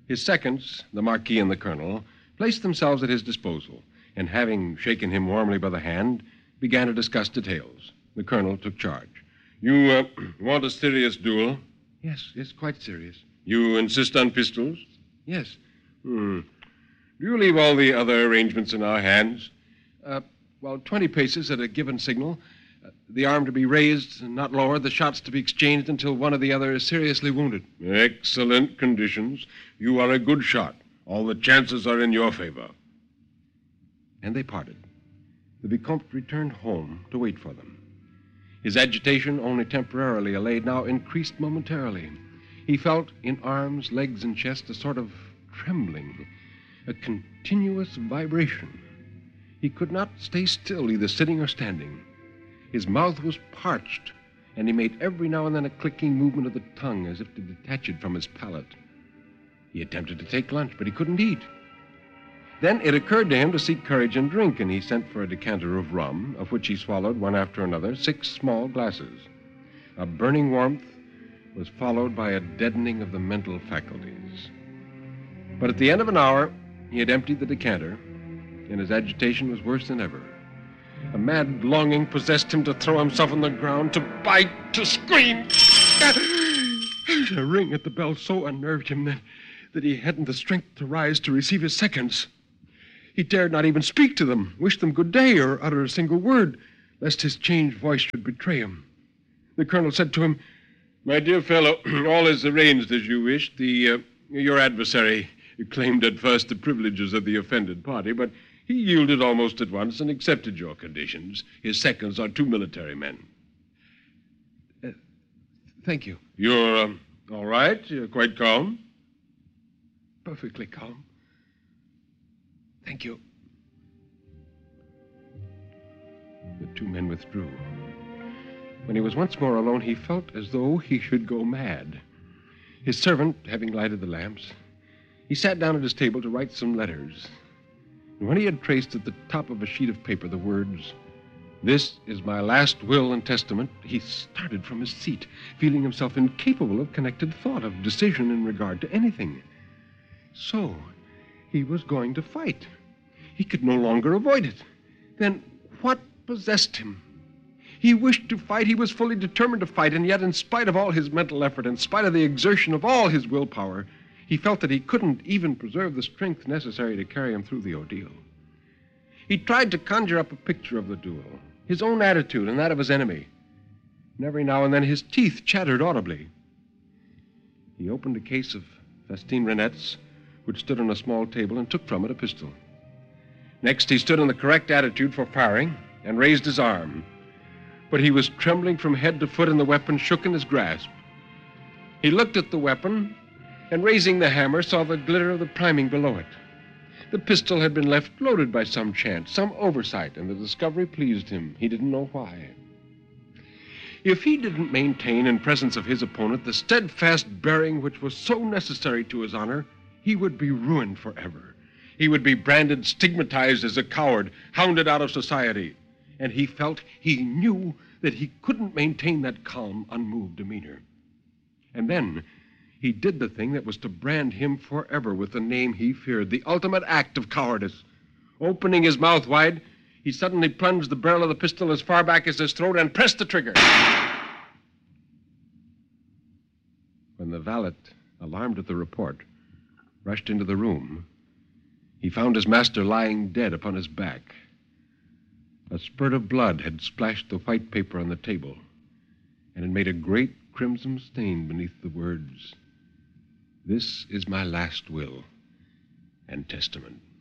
His seconds, the Marquis and the Colonel, placed themselves at his disposal, and having shaken him warmly by the hand, began to discuss details. The Colonel took charge. You want a serious duel? Yes, it's quite serious. You insist on pistols? Yes. Do you leave all the other arrangements in our hands? 20 paces at a given signal. The arm to be raised and not lowered, the shots to be exchanged until one or the other is seriously wounded. Excellent conditions. You are a good shot. All the chances are in your favor. And they parted. The Vicomte returned home to wait for them. His agitation, only temporarily allayed, now increased momentarily. He felt in arms, legs, and chest a sort of trembling, a continuous vibration. He could not stay still, either sitting or standing. His mouth was parched, and he made every now and then a clicking movement of the tongue as if to detach it from his palate. He attempted to take lunch, but he couldn't eat. Then it occurred to him to seek courage and drink, and he sent for a decanter of rum, of which he swallowed, one after another, 6 small glasses. A burning warmth was followed by a deadening of the mental faculties. But at the end of an hour, he had emptied the decanter, and his agitation was worse than ever. A mad longing possessed him to throw himself on the ground, to bite, to scream. A ring at the bell so unnerved him that he hadn't the strength to rise to receive his seconds. He dared not even speak to them, wish them good day, or utter a single word, lest his changed voice should betray him. The Colonel said to him, My dear fellow, all is arranged as you wished. Your adversary claimed at first the privileges of the offended party, but he yielded almost at once and accepted your conditions. His seconds are 2 military men. Thank you. You're all right? You're quite calm? Perfectly calm. Thank you. The 2 men withdrew. When he was once more alone, he felt as though he should go mad. His servant, having lighted the lamps, he sat down at his table to write some letters. And when he had traced at the top of a sheet of paper the words, "This is my last will and testament," he started from his seat, feeling himself incapable of connected thought, of decision in regard to anything. So, he was going to fight. He could no longer avoid it. Then what possessed him? He wished to fight. He was fully determined to fight, and yet, in spite of all his mental effort, in spite of the exertion of all his willpower, he felt that he couldn't even preserve the strength necessary to carry him through the ordeal. He tried to conjure up a picture of the duel, his own attitude and that of his enemy. And every now and then his teeth chattered audibly. He opened a case of Festine Renettes, which stood on a small table, and took from it a pistol. Next, he stood in the correct attitude for firing and raised his arm. But he was trembling from head to foot, and the weapon shook in his grasp. He looked at the weapon, and raising the hammer, saw the glitter of the priming below it. The pistol had been left loaded by some chance, some oversight, and the discovery pleased him. He didn't know why. If he didn't maintain in presence of his opponent the steadfast bearing which was so necessary to his honor, he would be ruined forever. He would be branded, stigmatized as a coward, hounded out of society. And he knew that he couldn't maintain that calm, unmoved demeanor. And then he did the thing that was to brand him forever with the name he feared, the ultimate act of cowardice. Opening his mouth wide, he suddenly plunged the barrel of the pistol as far back as his throat and pressed the trigger. When the valet, alarmed at the report, rushed into the room, he found his master lying dead upon his back. A spurt of blood had splashed the white paper on the table and had made a great crimson stain beneath the words, "This is my last will and testament."